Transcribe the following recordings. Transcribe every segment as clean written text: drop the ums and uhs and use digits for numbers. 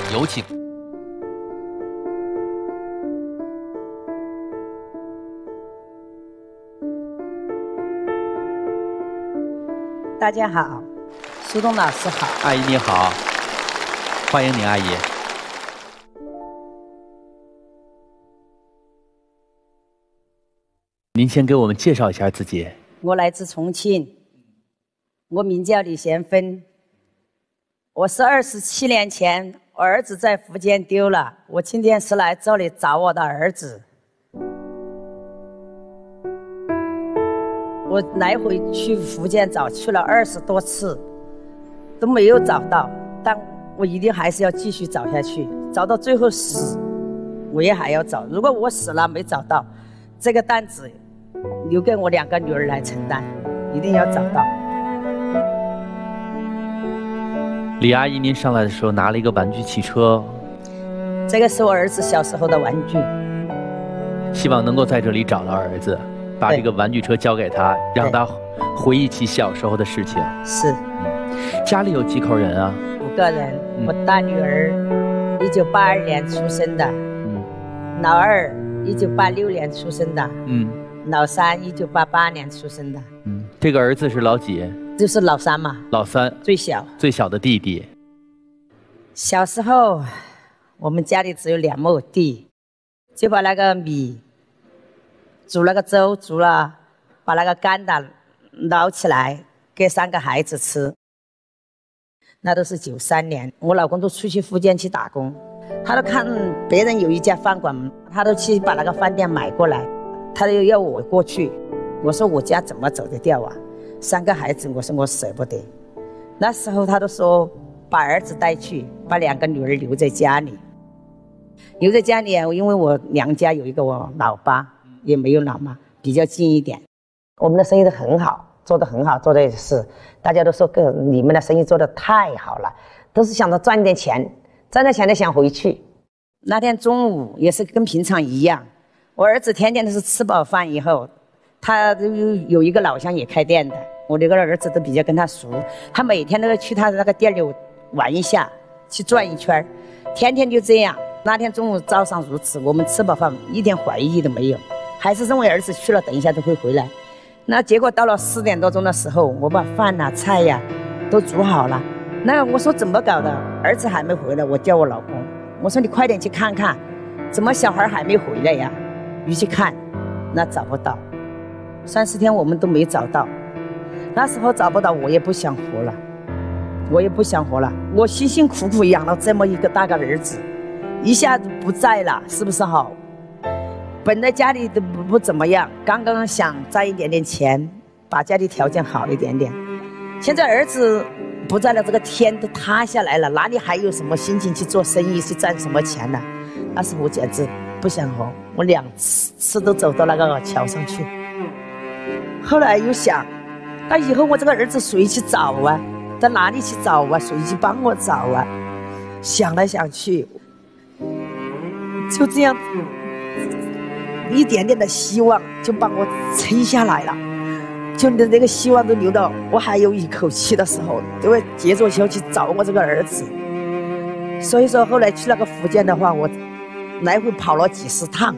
有请。 大家好，苏东老师好。 阿姨你好，欢迎您，阿姨。您先给我们介绍一下自己。 我来自重庆，我名叫李贤芬。我是27年前我儿子在福建丢了，我今天是来这里找我的儿子。我来回去福建找，去了20多次，都没有找到，但我一定还是要继续找下去，找到最后死，我也还要找。如果我死了没找到，这个担子留给我2个女儿来承担，一定要找到。 李阿姨，您上来的时候拿了一个玩具汽车， 这个是我儿子小时候的玩具， 希望能够在这里找到儿子，把这个玩具车交给他，让他回忆起小时候的事情。 是。 家里有几口人啊 ？5个人。我大女儿1982年出生的，老二1986年出生的，老三1988年出生的。 这个儿子是老几？ 就是老三嘛。 老三， 最小。 最小的弟弟。 小时候我们家里只有2亩地，就把那个米煮了个粥，煮了把那个疙瘩捞起来给3个孩子吃。那都是93年，我老公都出去福建去打工，他都看别人有一家饭馆，他都去把那个饭店买过来，他又要我过去。我说我家怎么走得掉啊？3个孩子，我说我舍不得。那时候他都说把儿子带去，把2个女儿留在家里。留在家里，因为我娘家有一个我老爸，也没有老妈，比较近一点。我们的生意都很好，做得很好，做的也是，大家都说你们的生意做得太好了，都是想着赚点钱，赚点钱就想回去。那天中午也是跟平常一样，我儿子天天都是吃饱饭以后，他有一个老乡也开店的，我2个儿子都比较跟他熟，他每天都要去他的那个店里玩一下，去转一圈，天天就这样。那天中午照常如此，我们吃饱饭一点怀疑都没有，还是认为儿子去了等一下都会回来。那结果到了4点多钟的时候，我把饭啊菜呀都煮好了，那我说怎么搞的，儿子还没回来，我叫我老公，我说你快点去看看，怎么小孩还没回来呀？一去看，那找不到，30天我们都没找到。那时候找不到，我也不想活了，我辛辛苦苦养了这么一个大个儿子，一下子不在了，是不是好？本来家里都不怎么样，刚刚想赚一点点钱，把家里条件好一点点。现在儿子不在了，这个天都塌下来了，哪里还有什么心情去做生意，去赚什么钱呢？那时我简直不想活，我2次都走到那个桥上去。后来又想，那以后我这个儿子谁去找啊？在哪里去找啊？谁去帮我找啊？想来想去，就这样一点点的希望就把我撑下来了，就那个希望都留到我还有一口气的时候，都会接着要去找我这个儿子。所以说后来去那个福建的话，我来回跑了几10趟。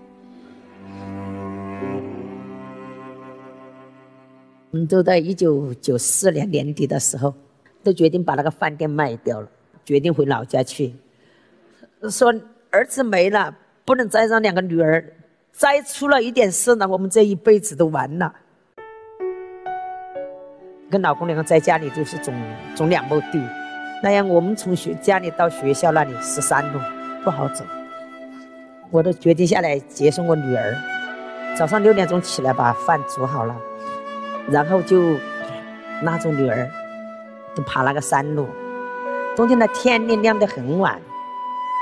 都在1994年年底的时候，都决定把那个饭店卖掉了，决定回老家去。说儿子没了，不能再让2个女儿再出了一点事呢，我们这一辈子都完了。跟老公2个在家里就是种2亩地，那样我们从家里到学校那里13路，不好走。我都决定下来接送我女儿，早上6点钟起来把饭煮好了，然后就拉着女儿都爬那个山路。冬天的天亮得很晚，